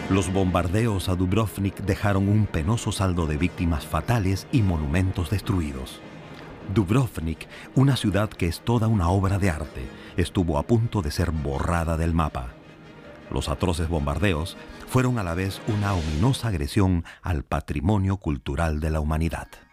Los bombardeos a Dubrovnik dejaron un penoso saldo de víctimas fatales y monumentos destruidos. Dubrovnik, una ciudad que es toda una obra de arte, estuvo a punto de ser borrada del mapa. Los atroces bombardeos fueron a la vez una ominosa agresión al patrimonio cultural de la humanidad.